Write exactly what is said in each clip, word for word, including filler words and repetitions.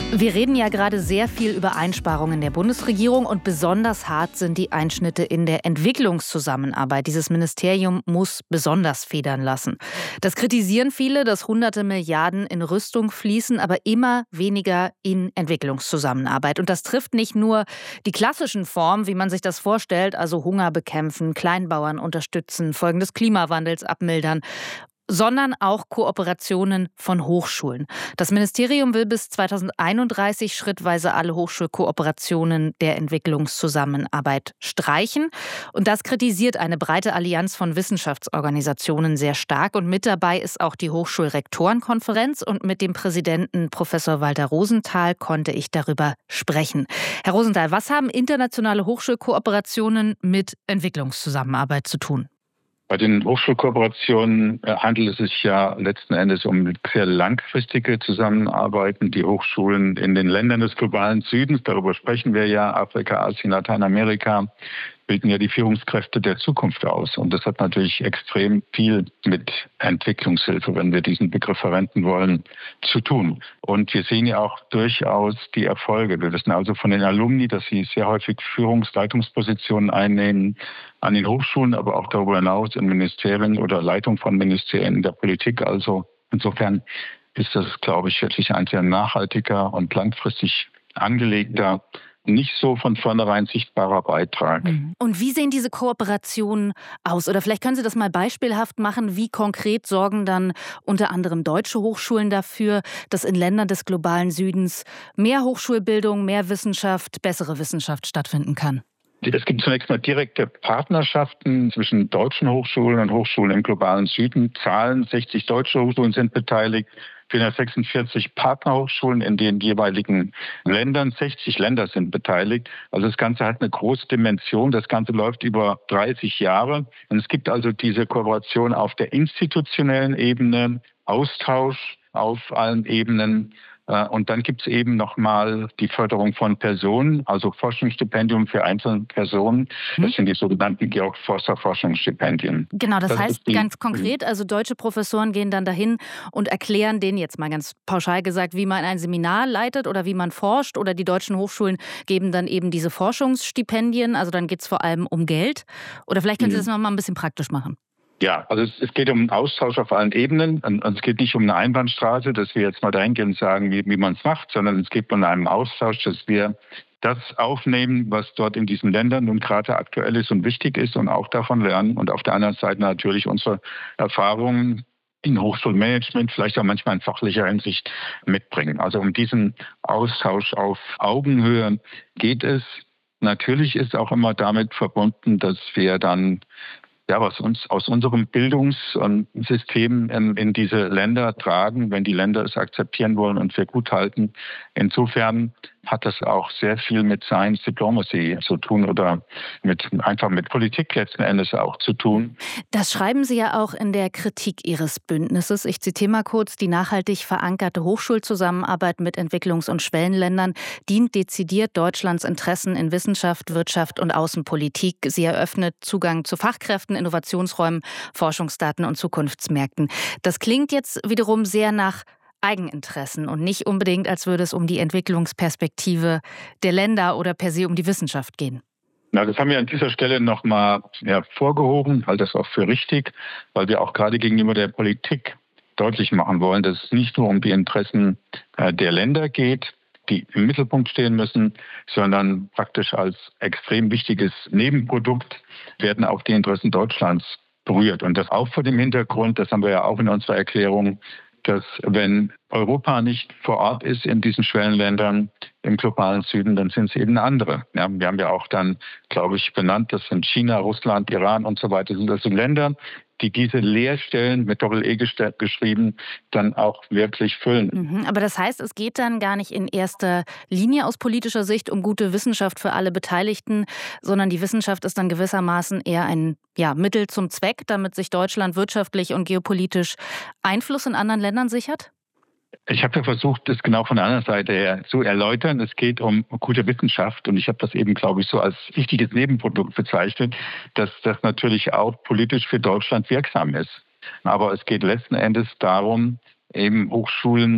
Wir reden ja gerade sehr viel über Einsparungen der Bundesregierung und besonders hart sind die Einschnitte in der Entwicklungszusammenarbeit. Dieses Ministerium muss besonders federn lassen. Das kritisieren viele, dass hunderte Milliarden in Rüstung fließen, aber immer weniger in Entwicklungszusammenarbeit. Und das trifft nicht nur die klassischen Formen, wie man sich das vorstellt, also Hunger bekämpfen, Kleinbauern unterstützen, Folgen des Klimawandels abmildern, sondern auch Kooperationen von Hochschulen. Das Ministerium will bis zweitausendeinunddreißig schrittweise alle Hochschulkooperationen der Entwicklungszusammenarbeit streichen. Und das kritisiert eine breite Allianz von Wissenschaftsorganisationen sehr stark. Und mit dabei ist auch die Hochschulrektorenkonferenz. Und mit dem Präsidenten Professor Walter Rosenthal konnte ich darüber sprechen. Herr Rosenthal, was haben internationale Hochschulkooperationen mit Entwicklungszusammenarbeit zu tun? Bei den Hochschulkooperationen handelt es sich ja letzten Endes um sehr langfristige Zusammenarbeiten. Die Hochschulen in den Ländern des globalen Südens, darüber sprechen wir ja, Afrika, Asien, Lateinamerika, bilden ja die Führungskräfte der Zukunft aus. Und das hat natürlich extrem viel mit Entwicklungshilfe, wenn wir diesen Begriff verwenden wollen, zu tun. Und wir sehen ja auch durchaus die Erfolge. Wir wissen also von den Alumni, dass sie sehr häufig Führungsleitungspositionen einnehmen an den Hochschulen, aber auch darüber hinaus in Ministerien oder Leitung von Ministerien in der Politik. Also insofern ist das, glaube ich, wirklich ein sehr nachhaltiger und langfristig angelegter, nicht so von vornherein sichtbarer Beitrag. Und wie sehen diese Kooperationen aus? Oder vielleicht können Sie das mal beispielhaft machen. Wie konkret sorgen dann unter anderem deutsche Hochschulen dafür, dass in Ländern des globalen Südens mehr Hochschulbildung, mehr Wissenschaft, bessere Wissenschaft stattfinden kann? Es gibt zunächst mal direkte Partnerschaften zwischen deutschen Hochschulen und Hochschulen im globalen Süden. Zahlen, sechzig deutsche Hochschulen sind beteiligt, vierhundertsechsundvierzig Partnerhochschulen in den jeweiligen Ländern. sechzig Länder sind beteiligt. Also das Ganze hat eine große Dimension. Das Ganze läuft über dreißig Jahre. Und es gibt also diese Kooperation auf der institutionellen Ebene, Austausch auf allen Ebenen. Und dann gibt es eben nochmal die Förderung von Personen, also Forschungsstipendium für einzelne Personen. Das sind die sogenannten Georg Forster Forschungsstipendien. Genau, das, das heißt ganz konkret, also deutsche Professoren gehen dann dahin und erklären denen jetzt mal ganz pauschal gesagt, wie man ein Seminar leitet oder wie man forscht. Oder die deutschen Hochschulen geben dann eben diese Forschungsstipendien. Also dann geht es vor allem um Geld. Oder vielleicht können Sie das noch mal ein bisschen praktisch machen. Ja, also es, es geht um einen Austausch auf allen Ebenen. Und es geht nicht um eine Einbahnstraße, dass wir jetzt mal dahin gehen und sagen, wie, wie man es macht, sondern es geht um einen Austausch, dass wir das aufnehmen, was dort in diesen Ländern nun gerade aktuell ist und wichtig ist und auch davon lernen. Und auf der anderen Seite natürlich unsere Erfahrungen in Hochschulmanagement, vielleicht auch manchmal in fachlicher Hinsicht mitbringen. Also um diesen Austausch auf Augenhöhe geht es. Natürlich ist auch immer damit verbunden, dass wir dann ja, was uns aus unserem Bildungssystem in, in diese Länder tragen, wenn die Länder es akzeptieren wollen und für gut halten. Insofern hat das auch sehr viel mit Science Diplomacy zu tun oder mit, einfach mit Politik letzten Endes auch zu tun. Das schreiben Sie ja auch in der Kritik Ihres Bündnisses. Ich zitiere mal kurz: Die nachhaltig verankerte Hochschulzusammenarbeit mit Entwicklungs- und Schwellenländern dient dezidiert Deutschlands Interessen in Wissenschaft, Wirtschaft und Außenpolitik. Sie eröffnet Zugang zu Fachkräften, Innovationsräumen, Forschungsdaten und Zukunftsmärkten. Das klingt jetzt wiederum sehr nach Eigeninteressen und nicht unbedingt, als würde es um die Entwicklungsperspektive der Länder oder per se um die Wissenschaft gehen. Na, das haben wir an dieser Stelle nochmal hervorgehoben, halte das auch für richtig, weil wir auch gerade gegenüber der Politik deutlich machen wollen, dass es nicht nur um die Interessen der Länder geht, die im Mittelpunkt stehen müssen, sondern praktisch als extrem wichtiges Nebenprodukt werden auch die Interessen Deutschlands berührt. Und das auch vor dem Hintergrund, das haben wir ja auch in unserer Erklärung, dass wenn Europa nicht vor Ort ist in diesen Schwellenländern im globalen Süden, dann sind es eben andere. Ja, wir haben ja auch dann, glaube ich, benannt, das sind China, Russland, Iran und so weiter, sind das so Länder, die diese Leerstellen mit Doppel-E geschrieben dann auch wirklich füllen. Mhm, aber das heißt, es geht dann gar nicht in erster Linie aus politischer Sicht um gute Wissenschaft für alle Beteiligten, sondern die Wissenschaft ist dann gewissermaßen eher ein ja, Mittel zum Zweck, damit sich Deutschland wirtschaftlich und geopolitisch Einfluss in anderen Ländern sichert? Ich habe ja versucht, das genau von der anderen Seite her zu erläutern. Es geht um gute Wissenschaft und ich habe das eben, glaube ich, so als wichtiges Nebenprodukt bezeichnet, dass das natürlich auch politisch für Deutschland wirksam ist. Aber es geht letzten Endes darum, eben Hochschulen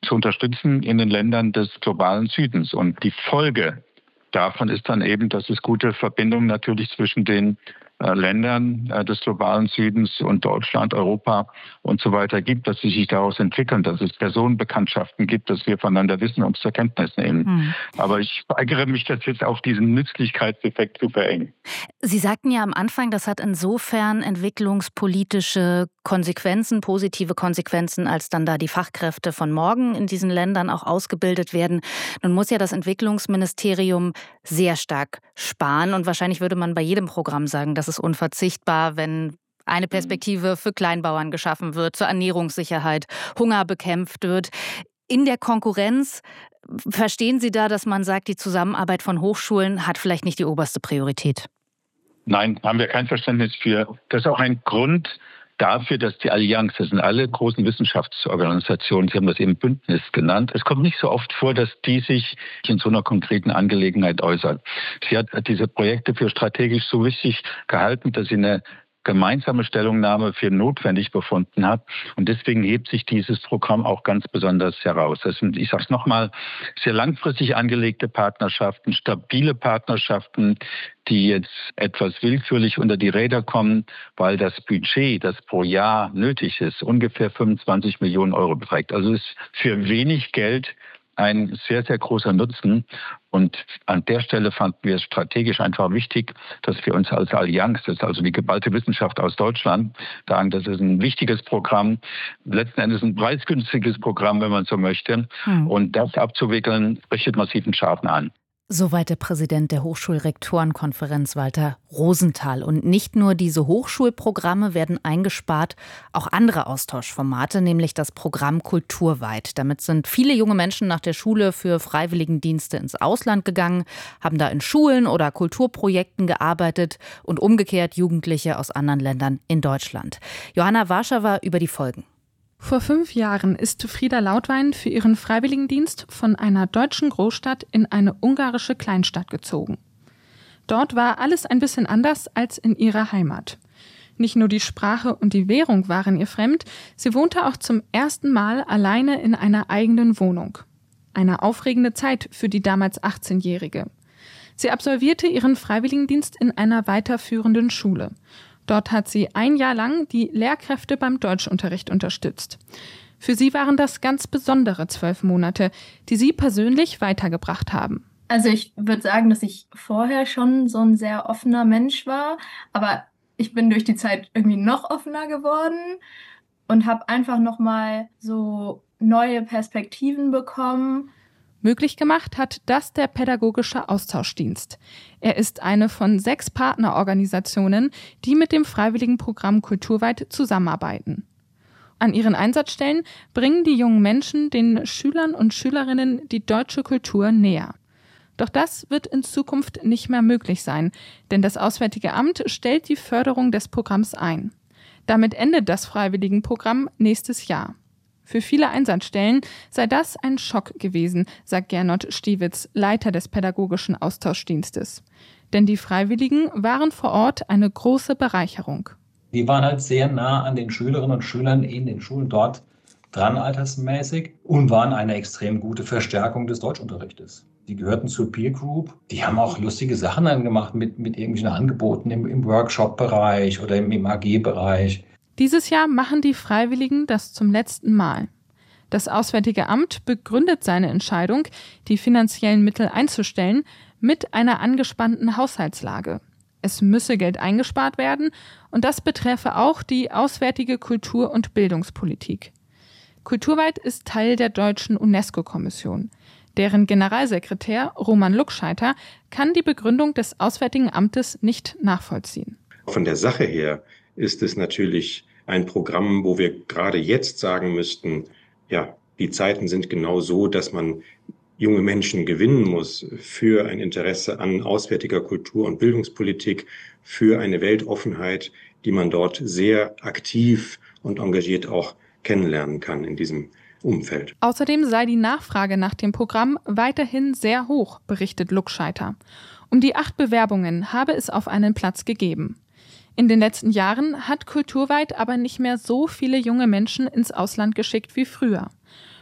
zu unterstützen in den Ländern des globalen Südens. Und die Folge davon ist dann eben, dass es gute Verbindungen natürlich zwischen den äh, Ländern äh, des globalen Südens und Deutschland, Europa und so weiter gibt, dass sie sich daraus entwickeln, dass es Personenbekanntschaften gibt, dass wir voneinander wissen und zur Kenntnis nehmen. Hm. Aber ich weigere mich, das jetzt auf diesen Nützlichkeitseffekt zu verengen. Sie sagten ja am Anfang, das hat insofern entwicklungspolitische Konsequenzen, positive Konsequenzen, als dann da die Fachkräfte von morgen in diesen Ländern auch ausgebildet werden. Nun muss ja das Entwicklungsministerium sehr stark sparen und wahrscheinlich würde man bei jedem Programm sagen, das ist unverzichtbar, wenn eine Perspektive für Kleinbauern geschaffen wird, zur Ernährungssicherheit, Hunger bekämpft wird. In der Konkurrenz, verstehen Sie da, dass man sagt, die Zusammenarbeit von Hochschulen hat vielleicht nicht die oberste Priorität? Nein, haben wir kein Verständnis für. Das ist auch ein Grund dafür, dass die Allianz, das sind alle großen Wissenschaftsorganisationen, Sie haben das eben Bündnis genannt, es kommt nicht so oft vor, dass die sich in so einer konkreten Angelegenheit äußern. Sie hat diese Projekte für strategisch so wichtig gehalten, dass sie eine gemeinsame Stellungnahme für notwendig befunden hat. Und deswegen hebt sich dieses Programm auch ganz besonders heraus. Das sind, ich sage es nochmal, sehr langfristig angelegte Partnerschaften, stabile Partnerschaften, die jetzt etwas willkürlich unter die Räder kommen, weil das Budget, das pro Jahr nötig ist, ungefähr fünfundzwanzig Millionen Euro beträgt. Also ist für wenig Geld ein sehr, sehr großer Nutzen. Und an der Stelle fanden wir es strategisch einfach wichtig, dass wir uns als Allianz, das ist also die geballte Wissenschaft aus Deutschland, sagen, das ist ein wichtiges Programm, letzten Endes ein preisgünstiges Programm, wenn man so möchte. Hm. Und das abzuwickeln, richtet massiven Schaden an. Soweit der Präsident der Hochschulrektorenkonferenz Walter Rosenthal. Und nicht nur diese Hochschulprogramme werden eingespart, auch andere Austauschformate, nämlich das Programm Kulturweit. Damit sind viele junge Menschen nach der Schule für Freiwilligendienste ins Ausland gegangen, haben da in Schulen oder Kulturprojekten gearbeitet und umgekehrt Jugendliche aus anderen Ländern in Deutschland. Johanna Warschauer über die Folgen. Vor fünf Jahren ist Frieda Lautwein für ihren Freiwilligendienst von einer deutschen Großstadt in eine ungarische Kleinstadt gezogen. Dort war alles ein bisschen anders als in ihrer Heimat. Nicht nur die Sprache und die Währung waren ihr fremd, sie wohnte auch zum ersten Mal alleine in einer eigenen Wohnung. Eine aufregende Zeit für die damals achtzehnjährige. Sie absolvierte ihren Freiwilligendienst in einer weiterführenden Schule. Dort hat sie ein Jahr lang die Lehrkräfte beim Deutschunterricht unterstützt. Für sie waren das ganz besondere zwölf Monate, die sie persönlich weitergebracht haben. Also ich würde sagen, dass ich vorher schon so ein sehr offener Mensch war, aber ich bin durch die Zeit irgendwie noch offener geworden und habe einfach nochmal so neue Perspektiven bekommen. Möglich gemacht hat das der Pädagogische Austauschdienst. Er ist eine von sechs Partnerorganisationen, die mit dem Freiwilligenprogramm Kulturweit zusammenarbeiten. An ihren Einsatzstellen bringen die jungen Menschen den Schülern und Schülerinnen die deutsche Kultur näher. Doch das wird in Zukunft nicht mehr möglich sein, denn das Auswärtige Amt stellt die Förderung des Programms ein. Damit endet das Freiwilligenprogramm nächstes Jahr. Für viele Einsatzstellen sei das ein Schock gewesen, sagt Gernot Stiewitz, Leiter des Pädagogischen Austauschdienstes. Denn die Freiwilligen waren vor Ort eine große Bereicherung. Die waren halt sehr nah an den Schülerinnen und Schülern in den Schulen dort dran altersmäßig und waren eine extrem gute Verstärkung des Deutschunterrichtes. Die gehörten zur Peer Group. Die haben auch lustige Sachen dann gemacht mit, mit irgendwelchen Angeboten im, im Workshop-Bereich oder im, im A G-Bereich. Dieses Jahr machen die Freiwilligen das zum letzten Mal. Das Auswärtige Amt begründet seine Entscheidung, die finanziellen Mittel einzustellen, mit einer angespannten Haushaltslage. Es müsse Geld eingespart werden und das betreffe auch die auswärtige Kultur- und Bildungspolitik. Kulturweit ist Teil der deutschen UNESCO-Kommission. Deren Generalsekretär Roman Luckscheiter kann die Begründung des Auswärtigen Amtes nicht nachvollziehen. Von der Sache her ist es natürlich ein Programm, wo wir gerade jetzt sagen müssten, ja, die Zeiten sind genau so, dass man junge Menschen gewinnen muss für ein Interesse an auswärtiger Kultur- und Bildungspolitik, für eine Weltoffenheit, die man dort sehr aktiv und engagiert auch kennenlernen kann in diesem Umfeld. Außerdem sei die Nachfrage nach dem Programm weiterhin sehr hoch, berichtet Luckscheiter. Um die acht Bewerbungen habe es auf einen Platz gegeben. In den letzten Jahren hat Kulturweit aber nicht mehr so viele junge Menschen ins Ausland geschickt wie früher.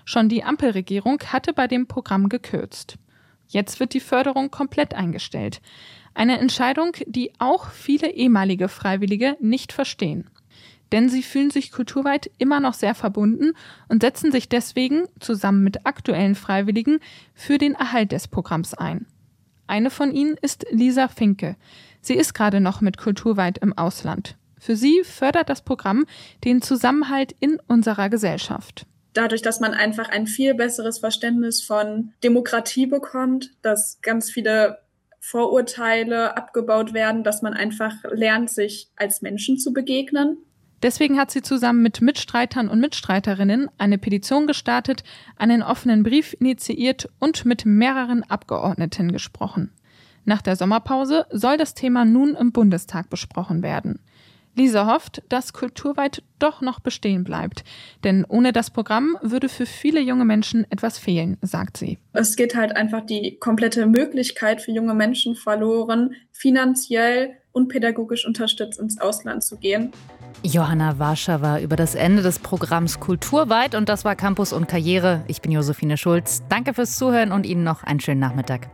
Schon die Ampelregierung hatte bei dem Programm gekürzt. Jetzt wird die Förderung komplett eingestellt. Eine Entscheidung, die auch viele ehemalige Freiwillige nicht verstehen. Denn sie fühlen sich kulturweit immer noch sehr verbunden und setzen sich deswegen, zusammen mit aktuellen Freiwilligen, für den Erhalt des Programms ein. Eine von ihnen ist Lisa Finke. Sie ist gerade noch mit Kulturweit im Ausland. Für sie fördert das Programm den Zusammenhalt in unserer Gesellschaft. Dadurch, dass man einfach ein viel besseres Verständnis von Demokratie bekommt, dass ganz viele Vorurteile abgebaut werden, dass man einfach lernt, sich als Menschen zu begegnen. Deswegen hat sie zusammen mit Mitstreitern und Mitstreiterinnen eine Petition gestartet, einen offenen Brief initiiert und mit mehreren Abgeordneten gesprochen. Nach der Sommerpause soll das Thema nun im Bundestag besprochen werden. Lisa hofft, dass Kulturweit doch noch bestehen bleibt. Denn ohne das Programm würde für viele junge Menschen etwas fehlen, sagt sie. Es geht halt einfach die komplette Möglichkeit für junge Menschen verloren, finanziell und pädagogisch unterstützt ins Ausland zu gehen. Johanna Warschauer über das Ende des Programms Kulturweit, und das war Campus und Karriere. Ich bin Josephine Schulz. Danke fürs Zuhören und Ihnen noch einen schönen Nachmittag.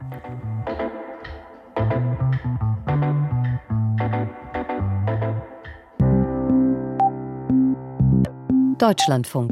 Deutschlandfunk.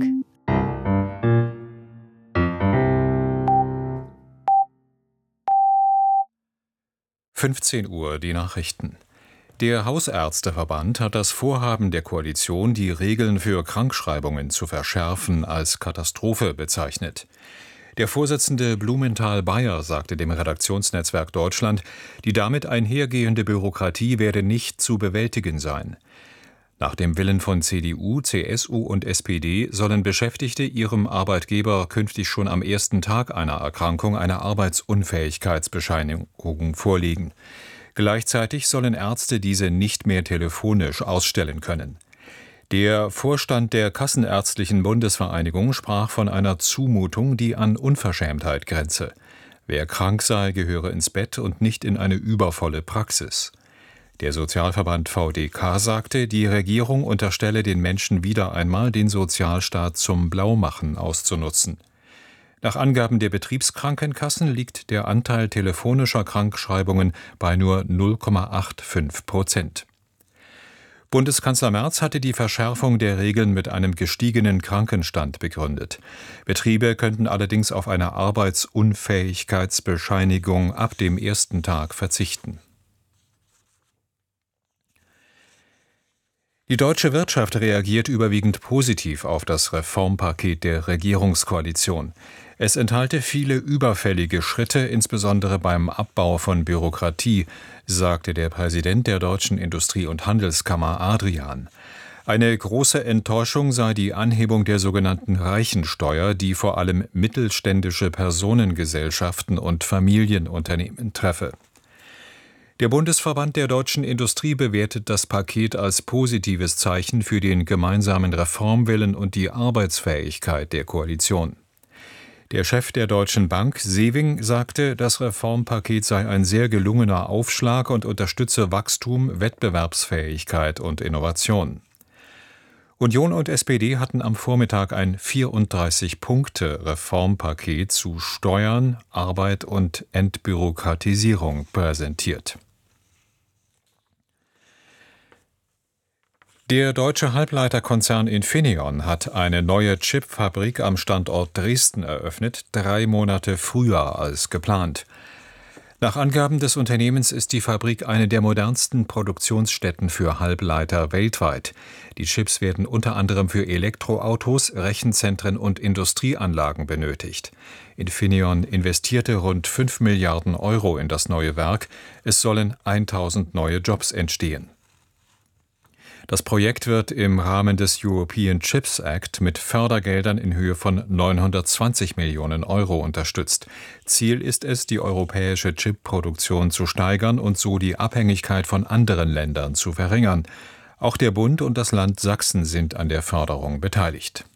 fünfzehn Uhr, die Nachrichten. Der Hausärzteverband hat das Vorhaben der Koalition, die Regeln für Krankschreibungen zu verschärfen, als Katastrophe bezeichnet. Der Vorsitzende Blumenthal-Beyer sagte dem Redaktionsnetzwerk Deutschland, die damit einhergehende Bürokratie werde nicht zu bewältigen sein. Nach dem Willen von C D U, C S U und S P D sollen Beschäftigte ihrem Arbeitgeber künftig schon am ersten Tag einer Erkrankung eine Arbeitsunfähigkeitsbescheinigung vorlegen. Gleichzeitig sollen Ärzte diese nicht mehr telefonisch ausstellen können. Der Vorstand der Kassenärztlichen Bundesvereinigung sprach von einer Zumutung, die an Unverschämtheit grenze. Wer krank sei, gehöre ins Bett und nicht in eine übervolle Praxis. Der Sozialverband V D K sagte, die Regierung unterstelle den Menschen wieder einmal, den Sozialstaat zum Blaumachen auszunutzen. Nach Angaben der Betriebskrankenkassen liegt der Anteil telefonischer Krankschreibungen bei nur null Komma fünfundachtzig Prozent. Bundeskanzler Merz hatte die Verschärfung der Regeln mit einem gestiegenen Krankenstand begründet. Betriebe könnten allerdings auf eine Arbeitsunfähigkeitsbescheinigung ab dem ersten Tag verzichten. Die deutsche Wirtschaft reagiert überwiegend positiv auf das Reformpaket der Regierungskoalition. Es enthalte viele überfällige Schritte, insbesondere beim Abbau von Bürokratie, sagte der Präsident der Deutschen Industrie- und Handelskammer Adrian. Eine große Enttäuschung sei die Anhebung der sogenannten Reichensteuer, die vor allem mittelständische Personengesellschaften und Familienunternehmen treffe. Der Bundesverband der deutschen Industrie bewertet das Paket als positives Zeichen für den gemeinsamen Reformwillen und die Arbeitsfähigkeit der Koalition. Der Chef der Deutschen Bank, Sewing, sagte, das Reformpaket sei ein sehr gelungener Aufschlag und unterstütze Wachstum, Wettbewerbsfähigkeit und Innovation. Union und S P D hatten am Vormittag ein vierunddreißig-Punkte-Reformpaket zu Steuern, Arbeit und Entbürokratisierung präsentiert. Der deutsche Halbleiterkonzern Infineon hat eine neue Chipfabrik am Standort Dresden eröffnet, drei Monate früher als geplant. Nach Angaben des Unternehmens ist die Fabrik eine der modernsten Produktionsstätten für Halbleiter weltweit. Die Chips werden unter anderem für Elektroautos, Rechenzentren und Industrieanlagen benötigt. Infineon investierte rund fünf Milliarden Euro in das neue Werk. Es sollen tausend neue Jobs entstehen. Das Projekt wird im Rahmen des European Chips Act mit Fördergeldern in Höhe von neunhundertzwanzig Millionen Euro unterstützt. Ziel ist es, die europäische Chipproduktion zu steigern und so die Abhängigkeit von anderen Ländern zu verringern. Auch der Bund und das Land Sachsen sind an der Förderung beteiligt.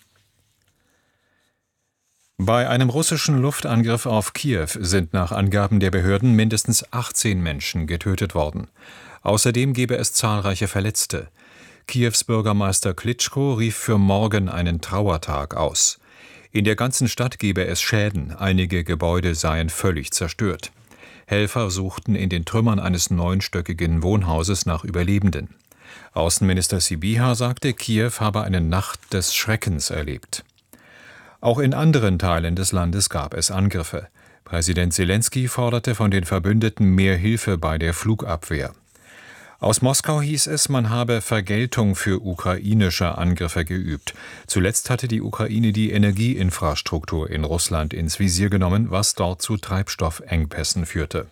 Bei einem russischen Luftangriff auf Kiew sind nach Angaben der Behörden mindestens achtzehn Menschen getötet worden. Außerdem gebe es zahlreiche Verletzte. Kiews Bürgermeister Klitschko rief für morgen einen Trauertag aus. In der ganzen Stadt gebe es Schäden, einige Gebäude seien völlig zerstört. Helfer suchten in den Trümmern eines neunstöckigen Wohnhauses nach Überlebenden. Außenminister Sybiha sagte, Kiew habe eine Nacht des Schreckens erlebt. Auch in anderen Teilen des Landes gab es Angriffe. Präsident Selenskyj forderte von den Verbündeten mehr Hilfe bei der Flugabwehr. Aus Moskau hieß es, man habe Vergeltung für ukrainische Angriffe geübt. Zuletzt hatte die Ukraine die Energieinfrastruktur in Russland ins Visier genommen, was dort zu Treibstoffengpässen führte.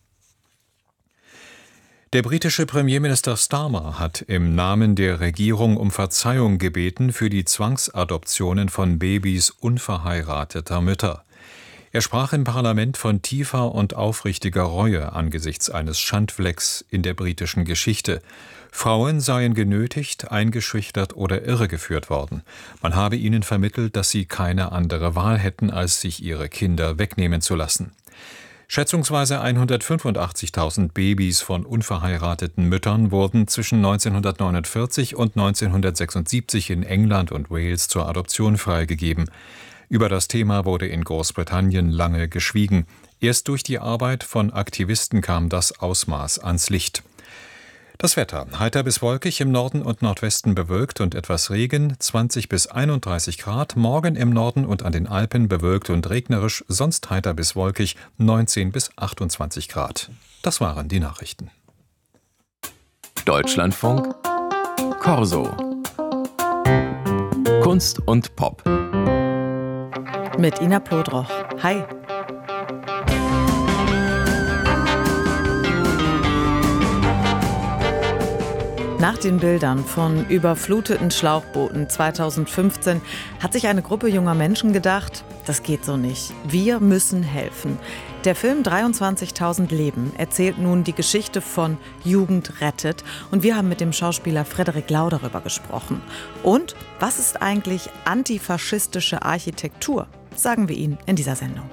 Der britische Premierminister Starmer hat im Namen der Regierung um Verzeihung gebeten für die Zwangsadoptionen von Babys unverheirateter Mütter. Er sprach im Parlament von tiefer und aufrichtiger Reue angesichts eines Schandflecks in der britischen Geschichte. Frauen seien genötigt, eingeschüchtert oder irregeführt worden. Man habe ihnen vermittelt, dass sie keine andere Wahl hätten, als sich ihre Kinder wegnehmen zu lassen. Schätzungsweise hundertfünfundachtzigtausend Babys von unverheirateten Müttern wurden zwischen neunzehnhundertneunundvierzig und neunzehnhundertsechsundsiebzig in England und Wales zur Adoption freigegeben. Über das Thema wurde in Großbritannien lange geschwiegen. Erst durch die Arbeit von Aktivisten kam das Ausmaß ans Licht. Das Wetter: heiter bis wolkig, im Norden und Nordwesten bewölkt und etwas Regen, zwanzig bis einunddreißig Grad. Morgen im Norden und an den Alpen bewölkt und regnerisch, sonst heiter bis wolkig, neunzehn bis achtundzwanzig Grad. Das waren die Nachrichten. Deutschlandfunk Corso. Kunst und Pop. Mit Ina Plodroch. Hi. Nach den Bildern von überfluteten Schlauchbooten zweitausendfünfzehn hat sich eine Gruppe junger Menschen gedacht, das geht so nicht. Wir müssen helfen. Der Film dreiundzwanzigtausend Leben erzählt nun die Geschichte von Jugend rettet. Und wir haben mit dem Schauspieler Frederik Lau darüber gesprochen. Und was ist eigentlich antifaschistische Architektur? Sagen wir Ihnen in dieser Sendung.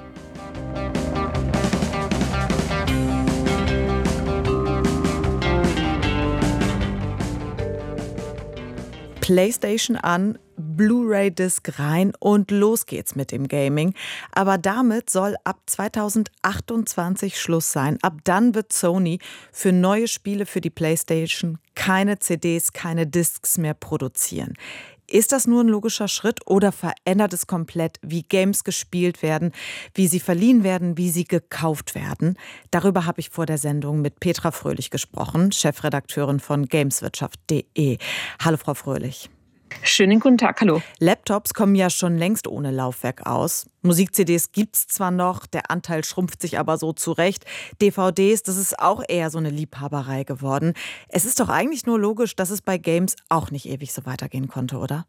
PlayStation an, Blu-ray-Disc rein und los geht's mit dem Gaming. Aber damit soll ab zweitausendachtundzwanzig Schluss sein. Ab dann wird Sony für neue Spiele für die PlayStation keine C Ds, keine Discs mehr produzieren. Ist das nur ein logischer Schritt oder verändert es komplett, wie Games gespielt werden, wie sie verliehen werden, wie sie gekauft werden? Darüber habe ich vor der Sendung mit Petra Fröhlich gesprochen, Chefredakteurin von Gameswirtschaft punkt de. Hallo Frau Fröhlich. Schönen guten Tag, hallo. Laptops kommen ja schon längst ohne Laufwerk aus. Musik-C Ds gibt's zwar noch, der Anteil schrumpft sich aber so zurecht. D V Ds, das ist auch eher so eine Liebhaberei geworden. Es ist doch eigentlich nur logisch, dass es bei Games auch nicht ewig so weitergehen konnte, oder?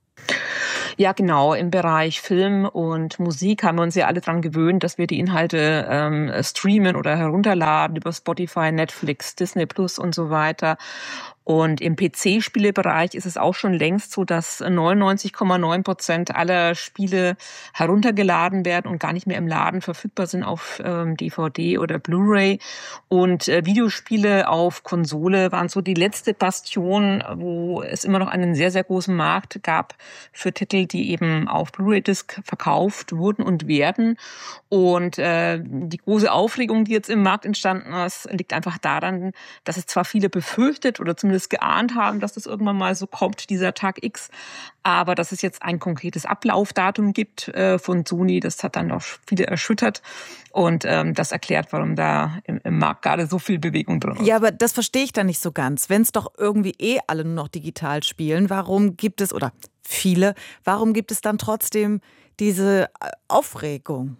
Ja, genau. Im Bereich Film und Musik haben wir uns ja alle daran gewöhnt, dass wir die Inhalte ähm, streamen oder herunterladen über Spotify, Netflix, Disney Plus und so weiter. Und im P C-Spielebereich ist es auch schon längst so, dass neunundneunzig Komma neun Prozent aller Spiele heruntergeladen werden und gar nicht mehr im Laden verfügbar sind auf ähm, D V D oder Blu-ray. Und äh, Videospiele auf Konsole waren so die letzte Bastion, wo es immer noch einen sehr, sehr großen Markt gab für Titel, die eben auf Blu-ray-Disc verkauft wurden und werden. Und äh, die große Aufregung, die jetzt im Markt entstanden ist, liegt einfach daran, dass es zwar viele befürchtet oder zumindest geahnt haben, dass das irgendwann mal so kommt, dieser Tag X, aber dass es jetzt ein konkretes Ablaufdatum gibt äh, von Sony, das hat dann auch viele erschüttert und ähm, das erklärt, warum da im, im Markt gerade so viel Bewegung drin ist. Ja, aber das verstehe ich da nicht so ganz. Wenn es doch irgendwie eh alle nur noch digital spielen, warum gibt es, oder viele, warum gibt es dann trotzdem diese Aufregung?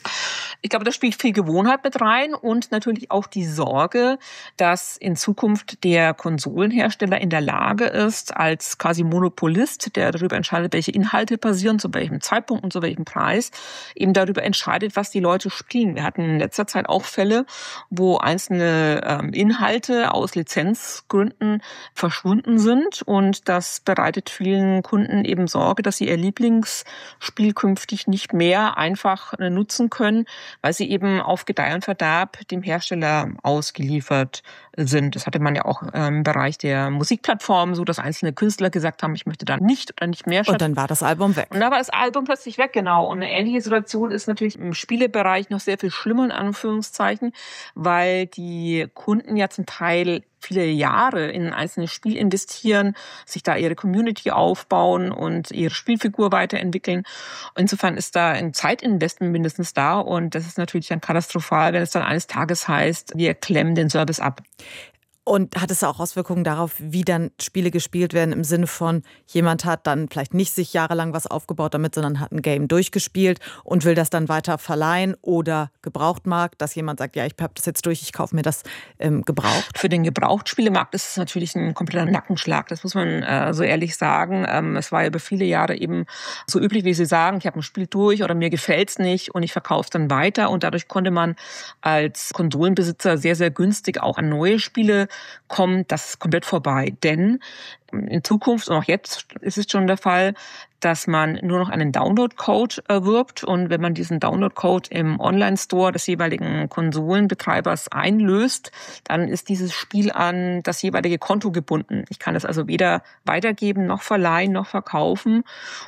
Ich glaube, da spielt viel Gewohnheit mit rein und natürlich auch die Sorge, dass in Zukunft der Konsolenhersteller in der Lage ist, als quasi Monopolist, der darüber entscheidet, welche Inhalte passieren, zu welchem Zeitpunkt und zu welchem Preis, eben darüber entscheidet, was die Leute spielen. Wir hatten in letzter Zeit auch Fälle, wo einzelne ähm, Inhalte aus Lizenzgründen verschwunden sind und das bereitet vielen Kunden eben Sorge, dass sie ihr Lieblingsspiel künftig nicht mehr einfach äh, nutzen können, weil sie eben auf Gedeih und Verderb dem Hersteller ausgeliefert sind. Das hatte man ja auch im Bereich der Musikplattformen, so dass einzelne Künstler gesagt haben, ich möchte da nicht oder nicht mehr statt. Und dann war das Album weg. Und da war das Album plötzlich weg, genau. Und eine ähnliche Situation ist natürlich im Spielebereich noch sehr viel schlimmer, in Anführungszeichen, weil die Kunden ja zum Teil viele Jahre in ein einzelnes Spiel investieren, sich da ihre Community aufbauen und ihre Spielfigur weiterentwickeln. Insofern ist da ein Zeitinvestment mindestens da und das ist natürlich dann katastrophal, wenn es dann eines Tages heißt, wir klemmen den Service ab. Und hat es auch Auswirkungen darauf, wie dann Spiele gespielt werden, im Sinne von, jemand hat dann vielleicht nicht sich jahrelang was aufgebaut damit, sondern hat ein Game durchgespielt und will das dann weiter verleihen oder Gebrauchtmarkt, dass jemand sagt, ja, ich habe das jetzt durch, ich kaufe mir das ähm, gebraucht? Für den Gebrauchtspielemarkt ist es natürlich ein kompletter Nackenschlag, das muss man äh, so ehrlich sagen. Ähm, es war ja über viele Jahre eben so üblich, wie Sie sagen, ich habe ein Spiel durch oder mir gefällt es nicht und ich verkaufe es dann weiter und dadurch konnte man als Konsolenbesitzer sehr, sehr günstig auch an neue Spiele kommt, das ist komplett vorbei. Denn in Zukunft und auch jetzt ist es schon der Fall, dass man nur noch einen Download-Code erwirbt und wenn man diesen Download-Code im Online-Store des jeweiligen Konsolenbetreibers einlöst, dann ist dieses Spiel an das jeweilige Konto gebunden. Ich kann es also weder weitergeben, noch verleihen, noch verkaufen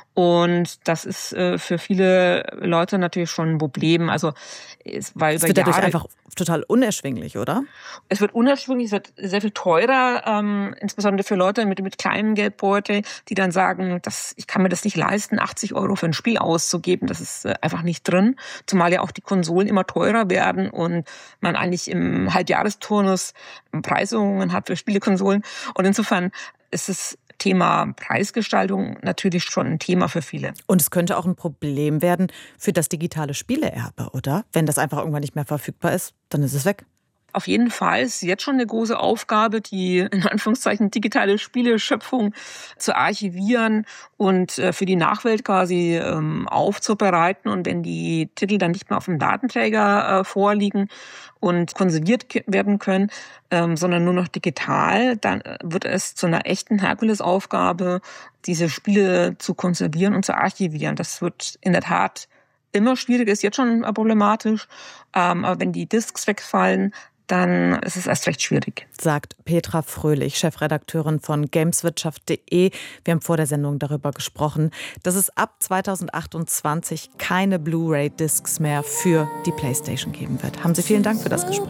und das ist äh, für viele Leute natürlich schon ein Problem. Also, es, weil es wird dadurch einfach total unerschwinglich, oder? Es wird unerschwinglich, es wird sehr viel teurer, ähm, insbesondere für Leute mit, mit kleinem Geldbeutel, die dann sagen, dass ich kann mir das nicht leisten, achtzig Euro für ein Spiel auszugeben, das ist äh, einfach nicht drin. Zumal ja auch die Konsolen immer teurer werden und man eigentlich im Halbjahresturnus Preiserhöhungen hat für Spielekonsolen. Und insofern ist es Thema Preisgestaltung natürlich schon ein Thema für viele. Und es könnte auch ein Problem werden für das digitale Spieleerbe, oder? Wenn das einfach irgendwann nicht mehr verfügbar ist, dann ist es weg. Auf jeden Fall ist jetzt schon eine große Aufgabe, die in Anführungszeichen digitale Spieleschöpfung zu archivieren und für die Nachwelt quasi ähm, aufzubereiten. Und wenn die Titel dann nicht mehr auf dem Datenträger äh, vorliegen und konserviert werden können, ähm, sondern nur noch digital, dann wird es zu einer echten Herkulesaufgabe, diese Spiele zu konservieren und zu archivieren. Das wird in der Tat immer schwierig, ist jetzt schon problematisch. Ähm, aber wenn die Disks wegfallen, dann ist es erst recht schwierig. Sagt Petra Fröhlich, Chefredakteurin von Gameswirtschaft punkt de. Wir haben vor der Sendung darüber gesprochen, dass es ab zweitausendachtundzwanzig keine Blu-ray-Discs mehr für die PlayStation geben wird. Haben Sie vielen Dank für das Gespräch.